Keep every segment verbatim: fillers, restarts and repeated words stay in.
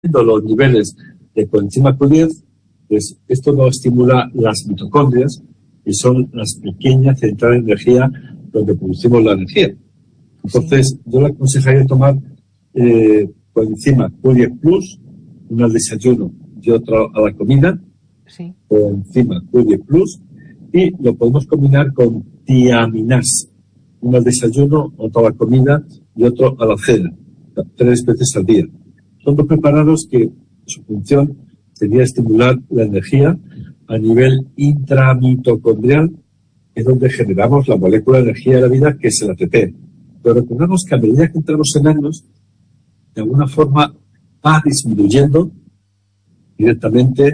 los niveles de coenzima Q diez, pues esto no estimula las mitocondrias, que son las pequeñas centrales de energía donde producimos la energía. Entonces, sí. yo le aconsejaría tomar eh, coenzima Q diez plus, uno al desayuno y otro a la comida, sí. coenzima Q diez plus, y lo podemos combinar con tiaminas, uno al desayuno, otro a la comida y otro a la cena, tres veces al día. Son dos preparados que su función sería estimular la energía a nivel intramitocondrial, que es donde generamos la molécula de energía de la vida, que es el A T P. Pero recordemos que a medida que entramos en años, de alguna forma va disminuyendo directamente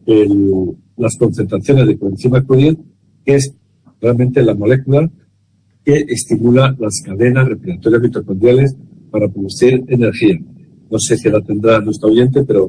el, las concentraciones de coenzima Q diez, que es realmente la molécula que estimula las cadenas respiratorias mitocondriales para producir energía. No sé qué edad tendrá nuestro oyente, pero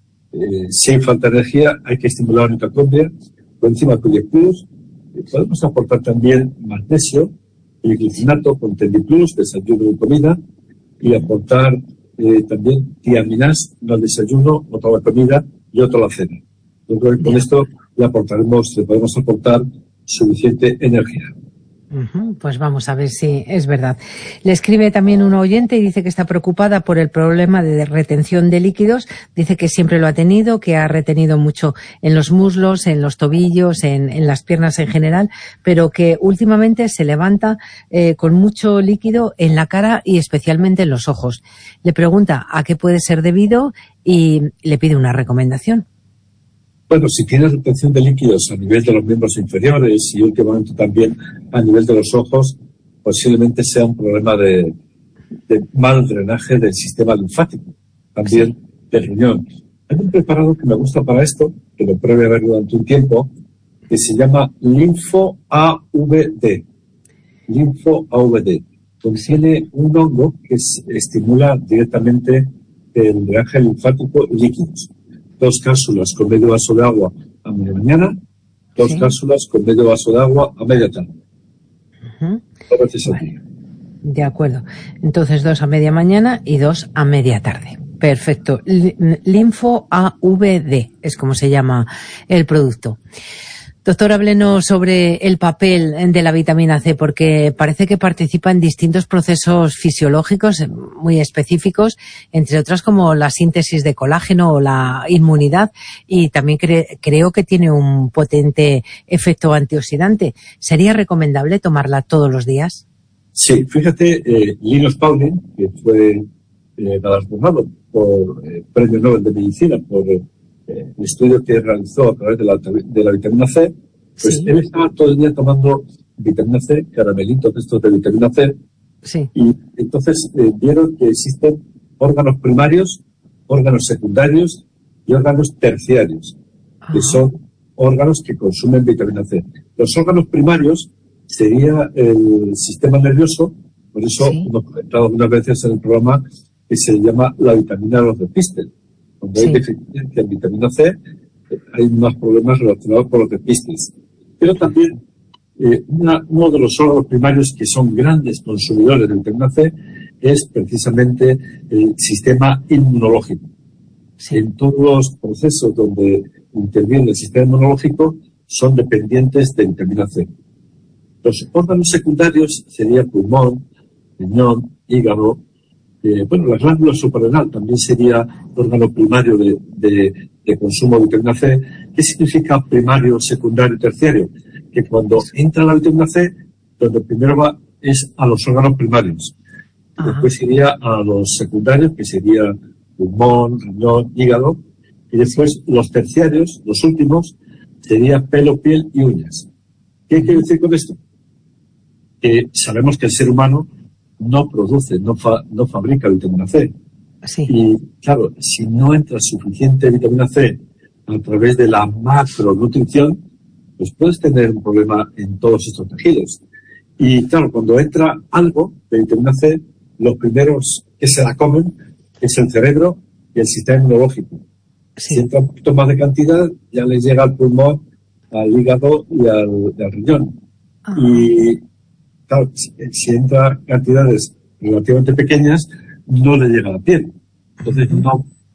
eh, si hay falta de energía, hay que estimular la mitocondria. Coenzima Q diez plus, eh, podemos aportar también magnesio y glicinato con T N D plus, desayuno y comida, y aportar eh, también tiaminas, uno al desayuno, otro a la comida y otro a la cena. Yo creo que con esto le aportaremos, le podemos aportar suficiente energía. Uh-huh. Pues vamos a ver si es verdad. Le escribe también un oyente y dice que está preocupada por el problema de retención de líquidos. Dice que siempre lo ha tenido, que ha retenido mucho en los muslos, en los tobillos, en, en las piernas en general, pero que últimamente se levanta eh, con mucho líquido en la cara y especialmente en los ojos. Le pregunta a qué puede ser debido y le pide una recomendación. Bueno, si tienes retención de líquidos a nivel de los miembros inferiores y últimamente también a nivel de los ojos, posiblemente sea un problema de, de mal drenaje del sistema linfático, también sí. del riñón. Hay un preparado que me gusta para esto, que lo pruebe a ver durante un tiempo, que se llama Linfo A V D. Linfo A V D. Contiene un hongo que es, estimula directamente el drenaje linfático y líquidos. Dos cápsulas con medio vaso de agua a media mañana, dos sí. cápsulas con medio vaso de agua a media tarde. Uh-huh. Dos veces al vale. día. De acuerdo. Entonces, dos a media mañana y dos a media tarde. Perfecto. Linfo A V D es como se llama el producto. Doctor, háblenos sobre el papel de la vitamina C, porque parece que participa en distintos procesos fisiológicos muy específicos, entre otras como la síntesis de colágeno o la inmunidad, y también cre- creo que tiene un potente efecto antioxidante. ¿Sería recomendable tomarla todos los días? Sí, fíjate, eh, Linus Pauling, que fue eh, galardonado por eh, Premio Nobel de Medicina por eh, el estudio que realizó a través de la, de la vitamina C, pues sí. él estaba todo el día tomando vitamina C, caramelitos de estos de vitamina C, sí. y entonces eh, vieron que existen órganos primarios, órganos secundarios y órganos terciarios, Ajá. que son órganos que consumen vitamina C. Los órganos primarios sería el sistema nervioso, por eso sí. hemos comentado algunas veces en el programa que se llama la vitamina de los despistes. Cuando sí. hay deficiencia en vitamina C, eh, hay más problemas relacionados con los despistes. Pero también eh, una, uno de los órganos primarios que son grandes consumidores de vitamina C es precisamente el sistema inmunológico. Sí. En todos los procesos donde interviene el sistema inmunológico son dependientes de vitamina C. Los órganos secundarios serían pulmón, riñón, hígado. Eh, bueno, la glándula suprarrenal también sería órgano primario de, de, de consumo de vitamina C. ¿Qué significa primario, secundario y terciario? Que cuando entra la vitamina C, donde primero va es a los órganos primarios. Ajá. Después iría a los secundarios, que sería pulmón, riñón, hígado. Y después sí. los terciarios, los últimos, sería pelo, piel y uñas. ¿Qué quiere decir con esto? Que sabemos que el ser humano no produce, no, fa, no fabrica vitamina C. Sí. Y claro, si no entra suficiente vitamina C a través de la macronutrición, pues puedes tener un problema en todos estos tejidos. Y claro, cuando entra algo de vitamina C, los primeros que se la comen es el cerebro y el sistema inmunológico. Sí. Si entra un poquito más de cantidad, ya les llega al pulmón, al hígado y al, y al riñón. Ajá. Y claro, si, si entra cantidades relativamente pequeñas, no le llega a la piel. Entonces uh-huh. no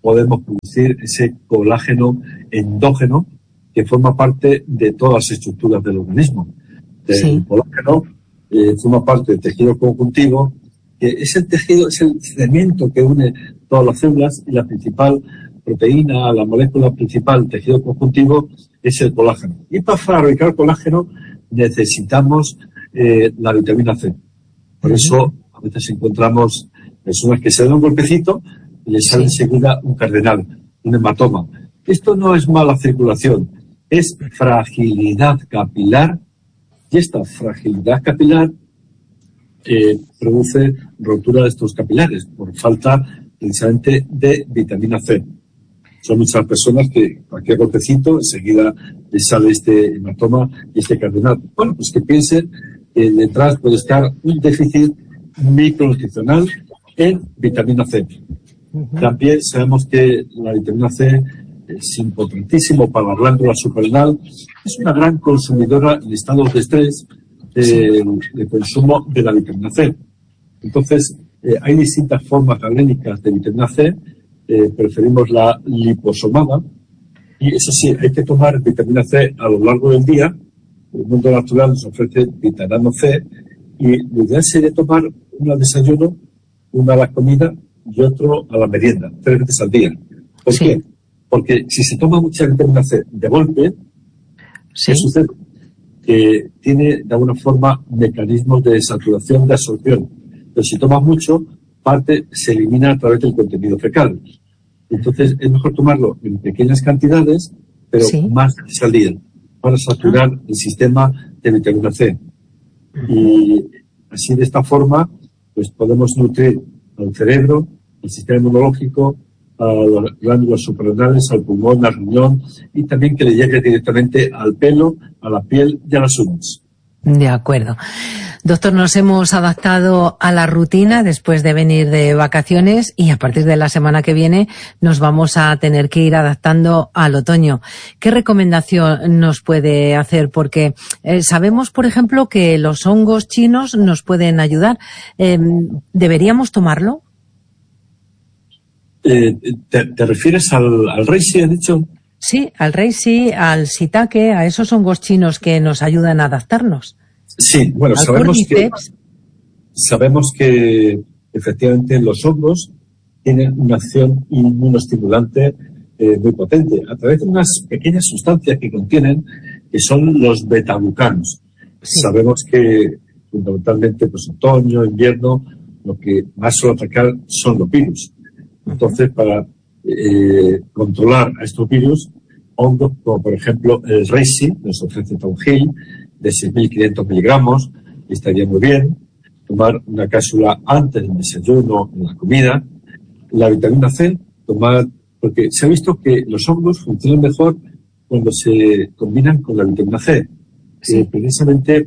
podemos producir ese colágeno endógeno que forma parte de todas las estructuras del organismo. El sí. colágeno eh, forma parte del tejido conjuntivo, que es el tejido, es el cemento que une todas las células, y la principal proteína, la molécula principal del tejido conjuntivo es el colágeno. Y para fabricar colágeno necesitamos eh, la vitamina C. Por eso a veces encontramos personas que se dan un golpecito y les sale sí. enseguida un cardenal, un hematoma. Esto no es mala circulación, es fragilidad capilar, y esta fragilidad capilar eh, produce rotura de estos capilares por falta precisamente de vitamina C. Son muchas personas que cualquier golpecito enseguida les sale este hematoma y este cardenal. Bueno, pues que piensen que detrás puede estar un déficit micronutricional en vitamina C. Uh-huh. También sabemos que la vitamina C es importantísimo para la glándula suprarrenal. Es una gran consumidora en estados de estrés de, sí. de consumo de la vitamina C. Entonces, eh, hay distintas formas galénicas de vitamina C. Eh, preferimos la liposomada, y eso sí, hay que tomar vitamina C a lo largo del día. El mundo natural nos ofrece vitamina C, y lo ideal sería tomar uno al desayuno, uno a la comida y otro a la merienda, tres veces al día. ¿Por sí. qué? Porque si se toma mucha vitamina C de golpe, sí. ¿qué sucede? Que tiene de alguna forma mecanismos de saturación, de absorción. Pero si tomas mucho, parte se elimina a través del contenido fecal. Entonces es mejor tomarlo en pequeñas cantidades, pero sí. más veces al día, para saturar ah. el sistema de vitamina C. Y así, de esta forma, pues podemos nutrir al cerebro, al sistema inmunológico, a las glándulas suprarrenales, al pulmón, al riñón, y también que le llegue directamente al pelo, a la piel y a las uñas. De acuerdo. Doctor, nos hemos adaptado a la rutina después de venir de vacaciones, y a partir de la semana que viene nos vamos a tener que ir adaptando al otoño. ¿Qué recomendación nos puede hacer? Porque eh, sabemos, por ejemplo, que los hongos chinos nos pueden ayudar. Eh, ¿Deberíamos tomarlo? Eh, ¿te, ¿Te refieres al, al reishi, has dicho? Sí, al reishi, al shiitake, a esos hongos chinos que nos ayudan a adaptarnos. Sí, bueno, sabemos que, sabemos que efectivamente los hongos tienen una acción inmunoestimulante eh, muy potente a través de unas pequeñas sustancias que contienen, que son los betabucanos. Sí. Sabemos que fundamentalmente, pues otoño, invierno, lo que más suele atacar son los virus. Entonces, para eh, controlar a estos virus, hongos como por ejemplo el reishi, nos ofrece Tonjil, de seis mil quinientos miligramos, estaría muy bien. Tomar una cápsula antes del desayuno, en la comida. La vitamina C, tomar, porque se ha visto que los hongos funcionan mejor cuando se combinan con la vitamina C. Sí. Eh, precisamente,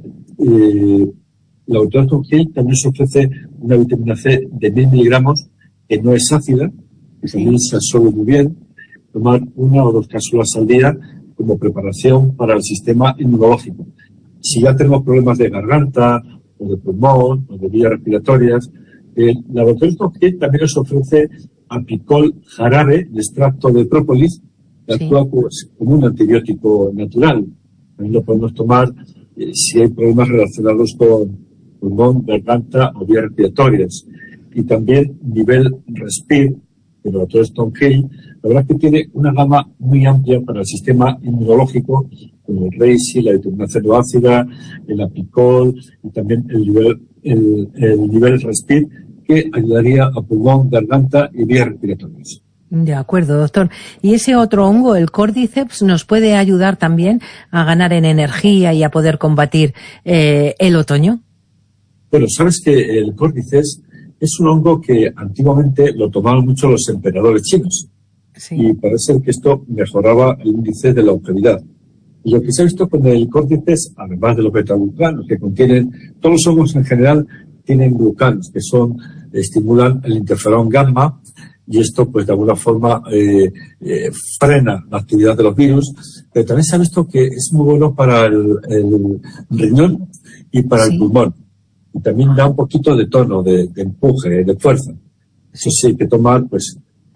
eh, la autora Tonjil también se ofrece una vitamina C de mil miligramos, que no es ácida, que también se absorbe muy bien. Tomar una o dos cápsulas al día como preparación para el sistema inmunológico. Si ya tenemos problemas de garganta, o de pulmón, o de vías respiratorias, el laboratorio Tonjil también nos ofrece apicol jarabe, de extracto de própolis, que sí. actúa pues, como un antibiótico natural. También lo podemos tomar eh, si hay problemas relacionados con pulmón, garganta o vías respiratorias. Y también nivel Respir, el laboratorio Tonjil, la verdad es que tiene una gama muy amplia para el sistema inmunológico, como el reishi, la vitamina C no ácida, el apicol y también el nivel, el, el nivel Respir, que ayudaría a pulmón, garganta y vías respiratorias. De acuerdo, doctor. ¿Y ese otro hongo, el Cordyceps, nos puede ayudar también a ganar en energía y a poder combatir eh, el otoño? Bueno, sabes que el Cordyceps es un hongo que antiguamente lo tomaban mucho los emperadores chinos. Sí. Y parece que esto mejoraba el índice de longevidad. Y lo que se ha visto con el Cordyceps, además de los betabucanos, que contienen, todos los hongos en general tienen glucanos, que son, estimulan el interferón gamma, y esto pues de alguna forma eh, eh, frena la actividad de los virus. Pero también se ha visto que es muy bueno para el, el riñón y para sí. el pulmón. Y también da un poquito de tono, de, de empuje, de fuerza. Eso sí, hay que tomar pues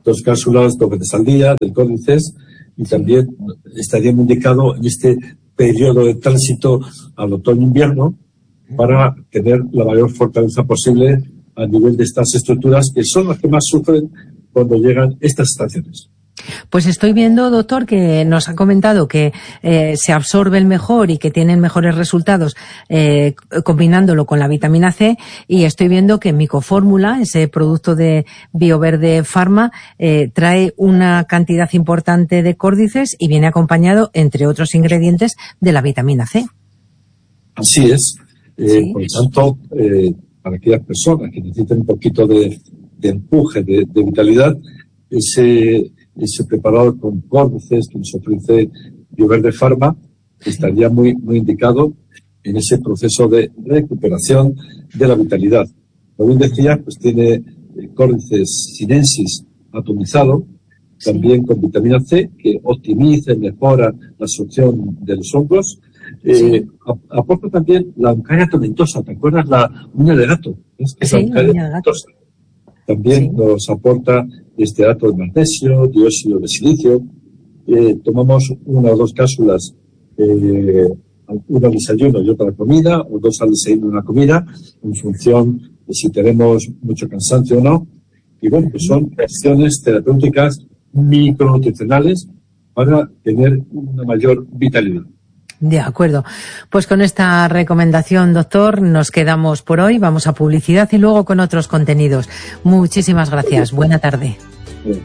dos cápsulas dos veces al día del Córdices, y también estaría indicado en este periodo de tránsito al otoño-invierno para tener la mayor fortaleza posible a nivel de estas estructuras, que son las que más sufren cuando llegan estas estaciones. Pues estoy viendo, doctor, que nos ha comentado que eh, se absorben mejor y que tienen mejores resultados eh, combinándolo con la vitamina C, y estoy viendo que Micofórmula, ese producto de Bioverde Pharma, eh, trae una cantidad importante de córdices y viene acompañado, entre otros ingredientes, de la vitamina C. Así es. Eh, ¿Sí? Por lo tanto, eh, para aquellas personas que necesiten un poquito de, de empuje, de, de vitalidad, ese... ese preparado con córdices que nos ofrece Bioverde Pharma estaría muy, muy indicado en ese proceso de recuperación de la vitalidad. Como bien decía, pues tiene córdices sinensis atomizado, también con vitamina C, que optimiza y mejora la absorción de los hongos. Eh, aporta también la Oncaria tomentosa. ¿Te acuerdas la uña de gato? ¿Es que sí, la uña de gato. También sí. Nos aporta estearato de magnesio, dióxido de silicio. Eh, tomamos una o dos cápsulas, eh, una al desayuno y otra a la comida, o dos al desayuno y una comida, en función de si tenemos mucho cansancio o no. Y bueno, pues son acciones terapéuticas micronutricionales para tener una mayor vitalidad. De acuerdo. Pues con esta recomendación, doctor, nos quedamos por hoy. Vamos a publicidad y luego con otros contenidos. Muchísimas gracias. Buena tarde. Bien.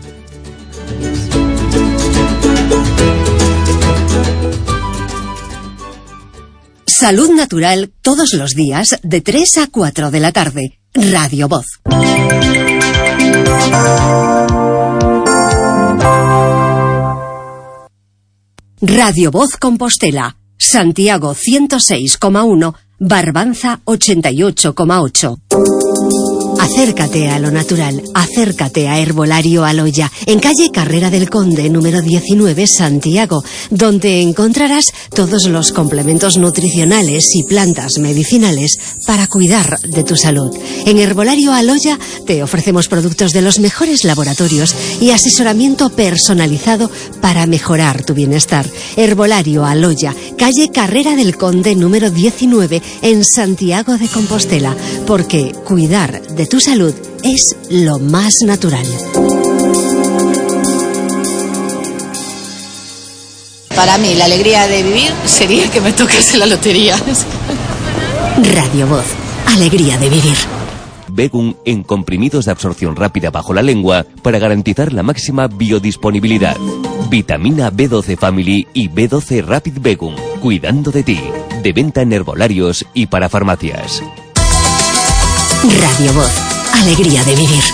Salud Natural todos los días de tres a cuatro de la tarde. Radio Voz. Radio Voz Compostela. Santiago ciento seis coma uno, Barbanza ochenta y ocho coma ocho. Acércate a lo natural, acércate a Herbolario Aloya, en calle Carrera del Conde, número diecinueve, Santiago, donde encontrarás todos los complementos nutricionales y plantas medicinales para cuidar de tu salud. En Herbolario Aloya te ofrecemos productos de los mejores laboratorios y asesoramiento personalizado para mejorar tu bienestar. Herbolario Aloya, calle Carrera del Conde, número diecinueve, en Santiago de Compostela, porque cuidar de tu salud es lo más natural. Para mí, la alegría de vivir sería que me tocase la lotería. Radio Voz, alegría de vivir. Begum en comprimidos de absorción rápida bajo la lengua para garantizar la máxima biodisponibilidad. Vitamina B doce Family y B doce Rapid Begum, cuidando de ti. De venta en herbolarios y para farmacias. Radio Voz, alegría de vivir.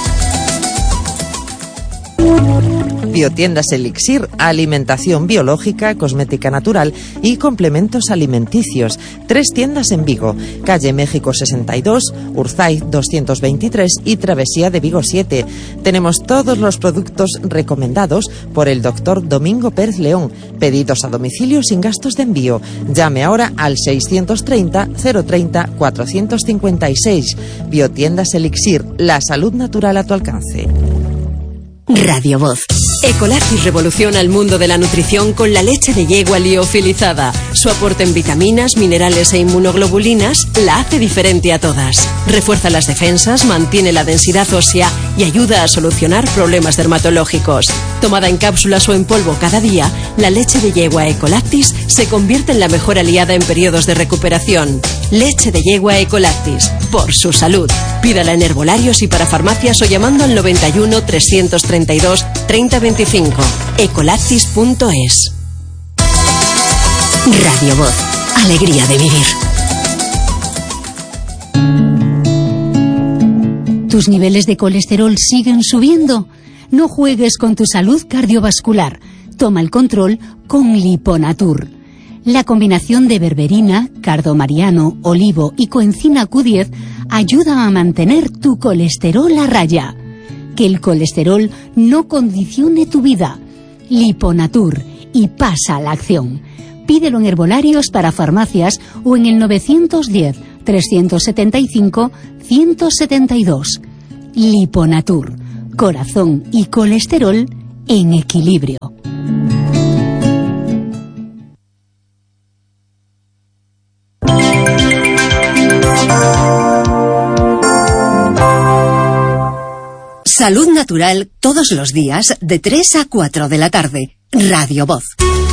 Biotiendas Elixir, alimentación biológica, cosmética natural y complementos alimenticios. Tres tiendas en Vigo, calle México sesenta y dos, Urzaiz doscientos veintitrés y Travesía de Vigo siete. Tenemos todos los productos recomendados por el doctor Domingo Pérez León. Pedidos a domicilio sin gastos de envío. Llame ahora al seiscientos treinta, cero treinta, cuatrocientos cincuenta y seis. Biotiendas Elixir, la salud natural a tu alcance. Radio Voz. Ecolactis revoluciona el mundo de la nutrición con la leche de yegua liofilizada. Su aporte en vitaminas, minerales e inmunoglobulinas la hace diferente a todas. Refuerza las defensas, mantiene la densidad ósea y ayuda a solucionar problemas dermatológicos. Tomada en cápsulas o en polvo cada día, la leche de yegua Ecolactis se convierte en la mejor aliada en periodos de recuperación. Leche de yegua Ecolactis, por su salud. Pídala en herbolarios y para farmacias o llamando al noventa y uno, trescientos treinta y dos, treinta veinticinco. ecolactis punto es. Radio Voz, alegría de vivir. ¿Tus niveles de colesterol siguen subiendo? No juegues con tu salud cardiovascular. Toma el control con Liponatur. La combinación de berberina, cardomariano, olivo y coenzima Q diez ayuda a mantener tu colesterol a raya. Que el colesterol no condicione tu vida. Liponatur, y pasa a la acción. Pídelo en herbolarios para farmacias o en el novecientos diez, trescientos setenta y cinco, ciento setenta y dos. Liponatur, corazón y colesterol en equilibrio. Salud Natural todos los días de tres a cuatro de la tarde. Radio Voz.